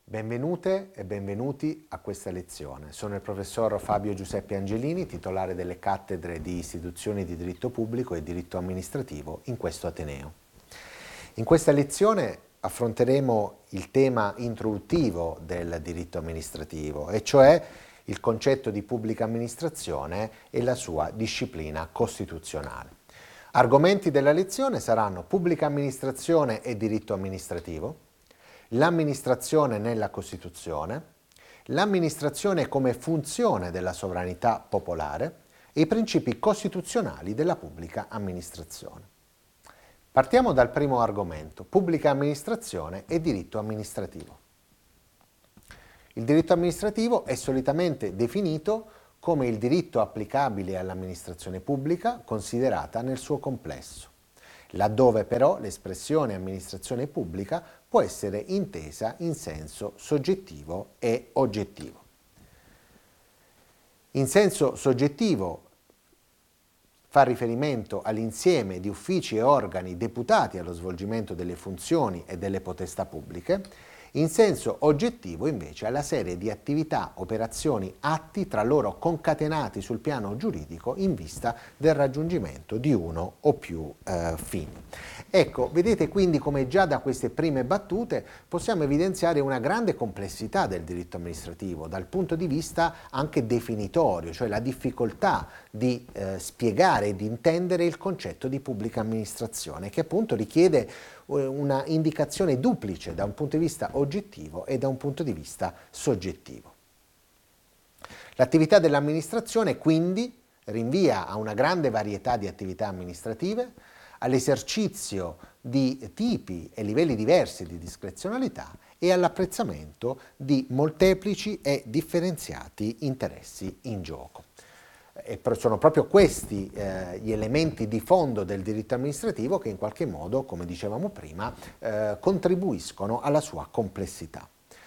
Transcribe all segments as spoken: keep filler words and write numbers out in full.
Benvenute e benvenuti a questa lezione. Sono il professor Fabio Giuseppe Angelini, titolare delle cattedre di istituzioni di diritto pubblico e diritto amministrativo in questo Ateneo. In questa lezione affronteremo il tema introduttivo del diritto amministrativo, e cioè il concetto di pubblica amministrazione e la sua disciplina costituzionale. Argomenti della lezione saranno pubblica amministrazione e diritto amministrativo, l'amministrazione nella Costituzione, l'amministrazione come funzione della sovranità popolare e i principi costituzionali della pubblica amministrazione. Partiamo dal primo argomento, pubblica amministrazione e diritto amministrativo. Il diritto amministrativo è solitamente definito come il diritto applicabile all'amministrazione pubblica considerata nel suo complesso, laddove però l'espressione amministrazione pubblica può essere intesa in senso soggettivo e oggettivo. In senso soggettivo fa riferimento all'insieme di uffici e organi deputati allo svolgimento delle funzioni e delle potestà pubbliche. In senso oggettivo, invece, alla serie di attività, operazioni, atti tra loro concatenati sul piano giuridico in vista del raggiungimento di uno o più eh, fini. Ecco, vedete quindi come già da queste prime battute possiamo evidenziare una grande complessità del diritto amministrativo dal punto di vista anche definitorio, cioè la difficoltà di eh, spiegare e di intendere il concetto di pubblica amministrazione, che appunto richiede una indicazione duplice da un punto di vista oggettivo e da un punto di vista soggettivo. L'attività dell'amministrazione quindi rinvia a una grande varietà di attività amministrative, all'esercizio di tipi e livelli diversi di discrezionalità e all'apprezzamento di molteplici e differenziati interessi in gioco. E sono proprio questi eh, gli elementi di fondo del diritto amministrativo che in qualche modo, come dicevamo prima, eh, contribuiscono alla sua complessità.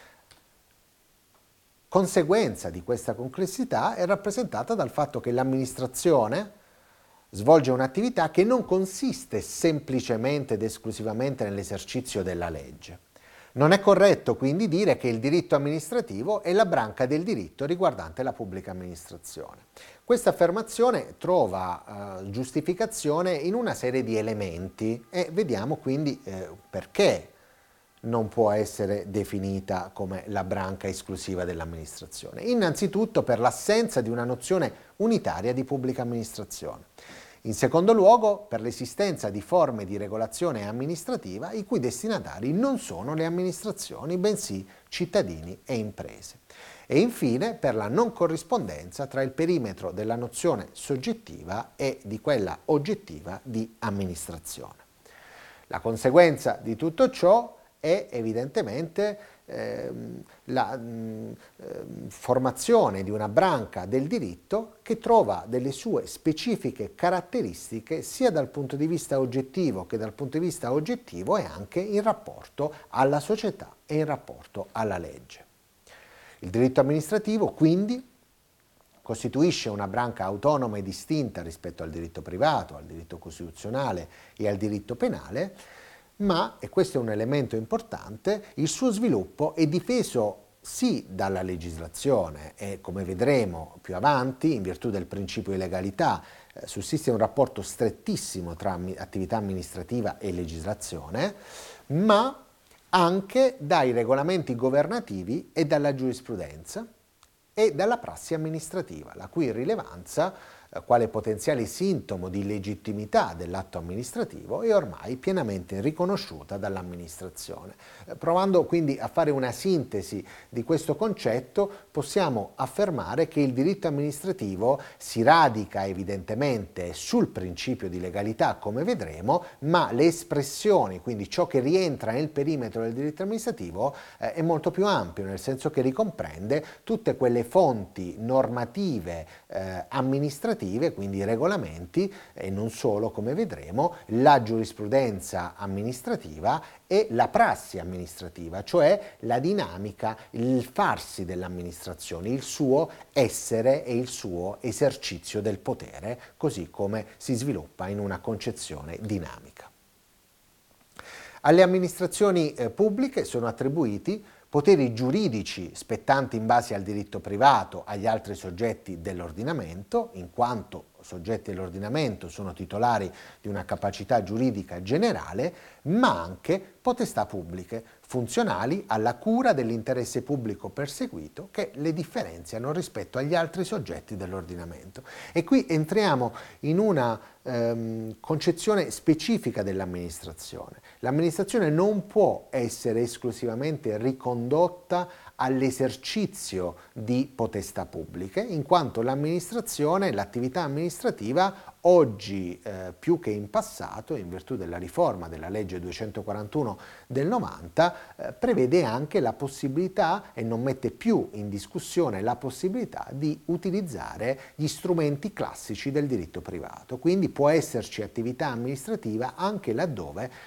Conseguenza di questa complessità è rappresentata dal fatto che l'amministrazione svolge un'attività che non consiste semplicemente ed esclusivamente nell'esercizio della legge. Non è corretto quindi dire che il diritto amministrativo è la branca del diritto riguardante la pubblica amministrazione. Questa affermazione trova eh, giustificazione in una serie di elementi e vediamo quindi eh, perché non può essere definita come la branca esclusiva dell'amministrazione. Innanzitutto per l'assenza di una nozione unitaria di pubblica amministrazione. In secondo luogo, per l'esistenza di forme di regolazione amministrativa i cui destinatari non sono le amministrazioni, bensì cittadini e imprese. E infine, per la non corrispondenza tra il perimetro della nozione soggettiva e di quella oggettiva di amministrazione. La conseguenza di tutto ciò è evidentemente ehm, la mh, formazione di una branca del diritto che trova delle sue specifiche caratteristiche sia dal punto di vista oggettivo che dal punto di vista oggettivo e anche in rapporto alla società e in rapporto alla legge. Il diritto amministrativo quindi costituisce una branca autonoma e distinta rispetto al diritto privato, al diritto costituzionale e al diritto penale, ma, e questo è un elemento importante, il suo sviluppo è difeso sì dalla legislazione e, come vedremo più avanti, in virtù del principio di legalità, eh, sussiste un rapporto strettissimo tra attività amministrativa e legislazione, ma anche dai regolamenti governativi e dalla giurisprudenza e dalla prassi amministrativa, la cui rilevanza quale potenziale sintomo di legittimità dell'atto amministrativo è ormai pienamente riconosciuta dall'amministrazione. Provando quindi a fare una sintesi di questo concetto, possiamo affermare che il diritto amministrativo si radica evidentemente sul principio di legalità, come vedremo, ma le espressioni, quindi ciò che rientra nel perimetro del diritto amministrativo, eh, è molto più ampio, nel senso che ricomprende tutte quelle fonti normative eh, amministrative, quindi i regolamenti e non solo, come vedremo, la giurisprudenza amministrativa e la prassi amministrativa, cioè la dinamica, il farsi dell'amministrazione, il suo essere e il suo esercizio del potere, così come si sviluppa in una concezione dinamica. Alle amministrazioni eh, pubbliche sono attribuiti poteri giuridici spettanti in base al diritto privato agli altri soggetti dell'ordinamento, in quanto soggetti dell'ordinamento sono titolari di una capacità giuridica generale, ma anche potestà pubbliche, funzionali alla cura dell'interesse pubblico perseguito, che le differenziano rispetto agli altri soggetti dell'ordinamento. E qui entriamo in una ehm, concezione specifica dell'amministrazione. L'amministrazione non può essere esclusivamente ricondotta all'esercizio di potestà pubbliche, in quanto l'amministrazione, l'attività amministrativa, oggi eh, più che in passato, in virtù della riforma della legge duecentoquarantuno del novanta, eh, prevede anche la possibilità e non mette più in discussione la possibilità di utilizzare gli strumenti classici del diritto privato. Quindi può esserci attività amministrativa anche laddove